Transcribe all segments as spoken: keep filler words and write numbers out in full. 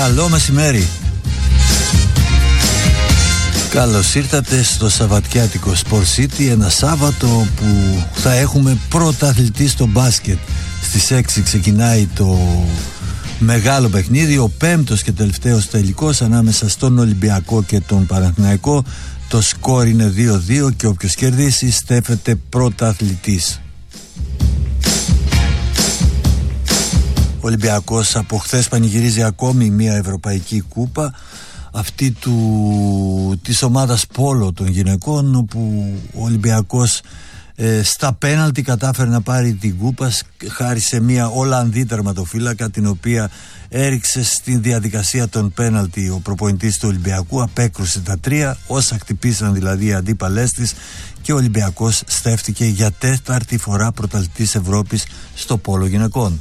Καλό μεσημέρι. Καλώς ήρθατε στο Σαββατιάτικο Sport City, ένα Σάββατο που θα έχουμε πρωταθλητή στο μπάσκετ. Στις έξι ξεκινάει το μεγάλο παιχνίδι, ο πέμπτος και τελευταίος τελικός ανάμεσα στον Ολυμπιακό και τον Παναθηναϊκό. Το σκορ είναι δύο δύο και όποιος κερδίσει στέφεται πρωταθλητής. Ο Ολυμπιακός από χθες πανηγυρίζει ακόμη μια ευρωπαϊκή κούπα, αυτή του, της ομάδας Πόλο των γυναικών, όπου ο Ολυμπιακός ε, στα πέναλτι κατάφερε να πάρει την κούπα χάρη σε μια Ολλανδή τερματοφύλακα, την οποία έριξε στη διαδικασία των πέναλτι ο προπονητής του Ολυμπιακού, απέκρουσε τα τρία, όσα χτυπήσαν δηλαδή οι αντίπαλές της, και ο Ολυμπιακός στέφτηκε για τέταρτη φορά πρωταθλητής Ευρώπης στο Πόλο γυναικών.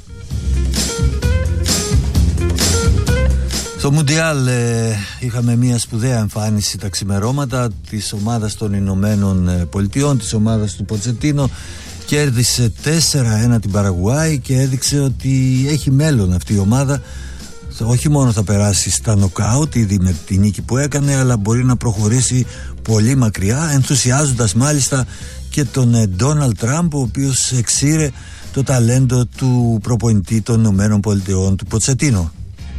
Στο Μουντιάλ ε, είχαμε μια σπουδαία εμφάνιση τα ξημερώματα της ομάδας των Ηνωμένων Πολιτειών, της ομάδας του Ποτσετίνο. Κέρδισε τέσσερα ένα την Παραγουάη και έδειξε ότι έχει μέλλον αυτή η ομάδα. Όχι μόνο θα περάσει στα νοκάουτ ήδη με τη νίκη που έκανε, αλλά μπορεί να προχωρήσει πολύ μακριά, ενθουσιάζοντας μάλιστα και τον Ντόναλντ Τραμπ, ο οποίος εξήρε το ταλέντο του προπονητή των Ηνωμένων Πολιτειών, του Ποτσετίνο.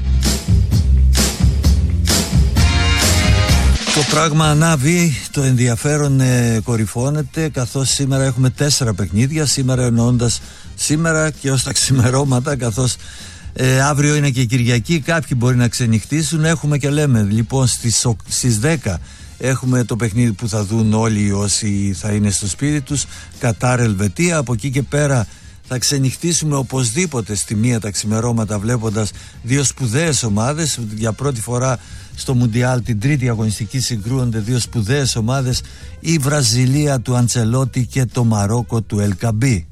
Το πράγμα ανάβει, το ενδιαφέρον ε, κορυφώνεται, καθώς σήμερα έχουμε τέσσερα παιχνίδια, σήμερα εννοώντας σήμερα και ως τα ξημερώματα, καθώς ε, αύριο είναι και Κυριακή, κάποιοι μπορεί να ξενυχτήσουν. Έχουμε και λέμε λοιπόν στις, στις δέκα έχουμε το παιχνίδι που θα δουν όλοι όσοι θα είναι στο σπίτι τους, Κατάρ Ελβετία. Από εκεί και πέρα θα ξενυχτήσουμε οπωσδήποτε στη μία τα ξημερώματα, βλέποντας δύο σπουδαίες ομάδες. Για πρώτη φορά στο Μουντιάλ την τρίτη αγωνιστική συγκρούονται δύο σπουδαίες ομάδες, η Βραζιλία του Αντσελότη και το Μαρόκο του Ελκαμπή.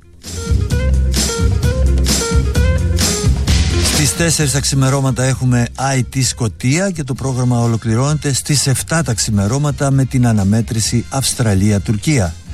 Στις τέσσερις τα ξημερώματα έχουμε άι τι Σκωτία και το πρόγραμμα ολοκληρώνεται στις επτά τα ξημερώματα με την αναμέτρηση Αυστραλία-Τουρκία.